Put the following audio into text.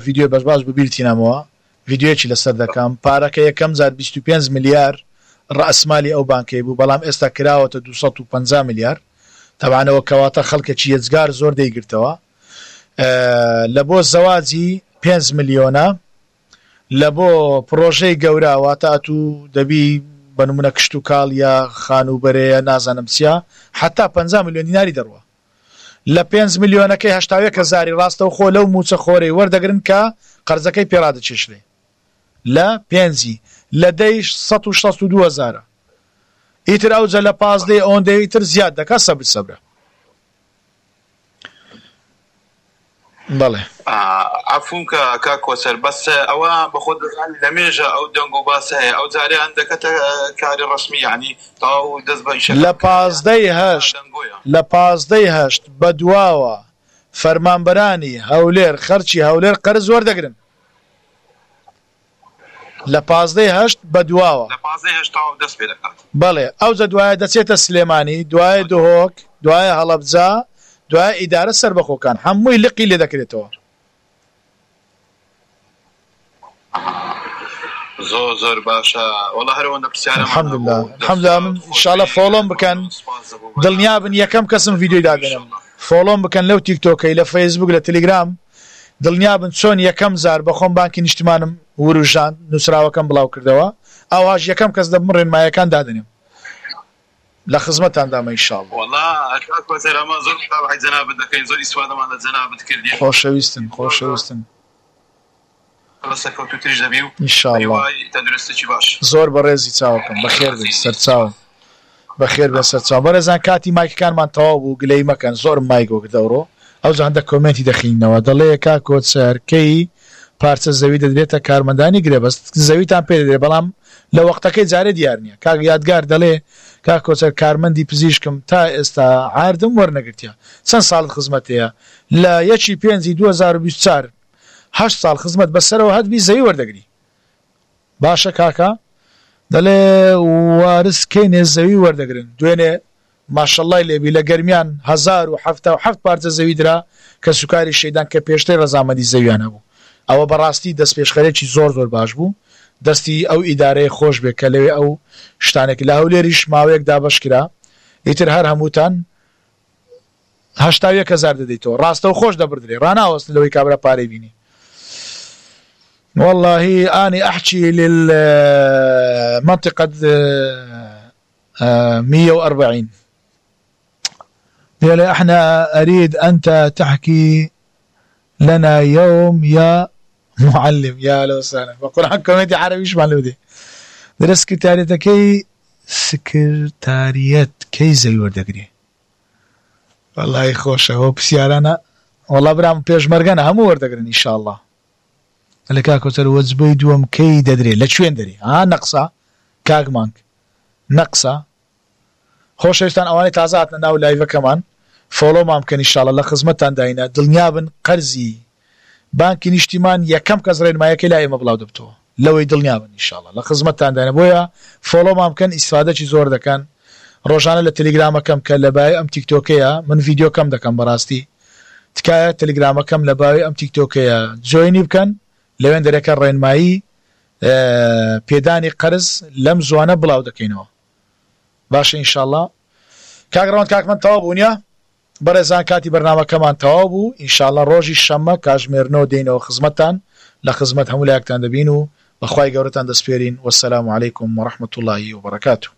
ڤیدیۆ بەش ببیرتینەمەوە ڤیدیۆیەکی لەسەر دەکەم پارەکە یەکەم جار 25 میلیار ڕەسمالی ئەو بانکەی بوو بەڵام ئێستا کراوەتە 250 میلیار تەبانەوە کەواتە خەڵکێکی یەجگار زۆر دەیگرتەوە لە بۆ زەواجی 5 میلیۆنە لە بۆ پرۆژەی گەوراواتە تو دەبی بەنمونە کشت و کاڵ یا خانوبەرەیە نازانم چیا حتا 50 میلیۆن دیناری دەڕوە لە 5 میلیۆنەکەی 800,000 ڕاستەو خۆ لەو موچە خۆرەی وەردەگرن کە قەرزەکەی پێڕادەچێشرێ لە 5 لە 162,000 ئیتر ئەوجە لە 15 ئەوەندەی ئیتر زیاد دەکات سەبرە بەڵێ عفوون کە کاکۆسەر بەس ئەوە بەخۆ دەزانی لە مێژە ئەو دەنگ و باسە هەیە ئەو جاریان دەکەتە کاری ڕەسمی یعنی تاو دەست بە ئیشە لە 15 بەدواوە فەرمانبەرانی هەولێر خەرچی هەولێر قەرز وەردەگرن لە 15 بەدواوە دەست پێ دەکات بەڵێ ئەوجە دوایە دەچێتە سلێمانی دوایە دهۆک دوایە هەڵەبجا دوای ئیدارە سەربەخۆکان هەمووی لقی لێ دەکرێتەوە زۆر باشە وەڵا هەرەوەندە پرسیارە الحەمدوللا من ئینشاڵە فۆڵۆم بکەن دڵنیابن یەکەم کەسم ڤیدیۆی داگەنم فۆڵۆم بکەن لەو تیکتۆکەی لە فەیسبوک لە تەلێگرام دڵنیابن چۆن یەکەم زار بەخۆم بانکی نیشتیمانم وروژان نووسراوەکەم بڵاو کردەوە ئەوهاش یەکەم کەس دەبم ڕێنمایەکان دادنێم لە خزمەتاندامە ئینشاڵڵا وەڵا کاکۆسەر ئەمە زۆر تابعی جەنابەت دەکەین زۆر ئیسوادەمان لە جەنابەت کردین خۆشەویستن ڕستەکەوت و تریش دەبی و ئینشاڵڵا تەندروستێکی باش زۆر بەڕێزی چاوەکەم بەخێر بێ سەرچاوم بەخێر بێ سەرچاو بەڕێزان کاتی مایکەکانمان تەواو بوو گلەی مەکەن زۆر مایکۆ کردەوڕۆ ئەوجا هەندێک کۆمنتی دەخینەوە دەڵێ کاکۆسەر کەی پارچە زەوی دەدرێتە کارمەندانی گرێ بەست زەویتان پێ دەدرێت بەڵام لە وەختەکەی جارێ دیار نییە کاک یادگار دەڵێ کاکۆسەر کارمەندی پزیشکم تا ئێستا عاردم وەرنەگرتیە چەند ساڵت خزمەت هەیە لە 1/5/2024 8 ساڵ خزمەت بەسەرەوە هەتبی زەوی وەردەگری باشە کاکە دەڵێ وارس کەینێ زەوی وەردەگرن دوێنێ ماشەڵڵای لێبی لە گەرمیان 1077 پارچە زەوی درا کە سوکاری شەیدان کە پێشتەی ڕەزامەندی زەویان هەبوو ئەوە بەڕاستی دەست پێشخەرێکی زۆر باش بوو دەستی ئەو ئیدارەیە خۆش بێ کە لەوێ ئەو شتانێک لە هەولێریش ماوەیەک دابەش کرا ئیتر هەر هەمووتان 81,000 دەدەیتەوە ڕاستە و خۆش دەبردرێ ڕناوەست لەوەی کابرا پارەی بینی والله أنا أحكي للمنطقة 140 قال احنا أريد أنت تحكي لنا يوم يا معلم يا لو سنة بقرآن كوميدي عربي ايش معلومة دي درس سكرتاريات كي زي وردقري والله خوشة هو بسيارنا والله برام بيش مرقنا همو وردقرن إن شاء الله اللي كاكوتر وزبي دوم كي ددري لشوين دري نقصة كاك مانك نقصة خوش ايشتان اواني تازاتنا ناو لايفا كمان فولو ممكن ان شاء الله لخدمتان داينا دڵنیابن قەرزی بانکی نیشتیمان یەکەم کەس ڕێنمایەکەی لای ئێمە بڵاو دەبتەوە لەوەی دڵنیابن ان شاء الله لخدمتان داينا بۆیە فولو ممكن ئیسفادەی زۆر دەکەن ڕۆژانە لە تەلێگرامەکەم کە لە بای ئەم تیکتۆکەیە من ڤیدیۆ کەم دەکەم بەڕاستی تکایە تەلێگرامەکەم لە بای ئەم تیکتۆکەیە جوینی بکەن لەوێن دەرەکە ڕێنمایی پێدانی قەرز لەم زوانە بڵاو دەکەینەوە باشە ان شاء الله کاگڕەوەند کاکمەند تەواو بوونیە بەڕێزان کاتی بەرنامەکەمان تەواو بوو ان شاء الله ڕۆژی شەممە کاژمێرنەوە دێنەوە خزمەتتان لە خزمەت هەموو لایەکتان دەبین و بەخوای گەورەتان دەسپێرین وەسەلام عەلەیکوم وەڕەحمەتوڵڵاهی وبەرەکاتوه